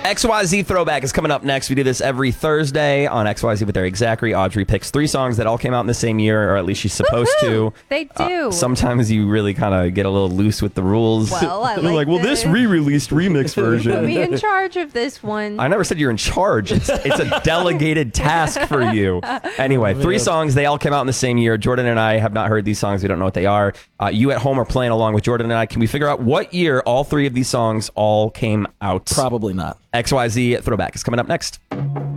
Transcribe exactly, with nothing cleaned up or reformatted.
X Y Z Throwback is coming up next. We do this every Thursday on X Y Z with Eric Zachary. Audrey picks three songs that all came out in the same year, or at least she's supposed Woo-hoo! to. They do. Uh, sometimes you really kind of get a little loose with the rules. Well, I They're like like, well, this this. re-released remix Put version. me in charge of this one. I never said you're in charge. It's, it's a delegated task for you. Anyway, three songs. They all came out in the same year. Jordan and I have not heard these songs. We don't know what they are. Uh, you at home are playing along with Jordan and I. Can we figure out what year all three of these songs all came out? Probably not. X Y Z Throwback is coming up next.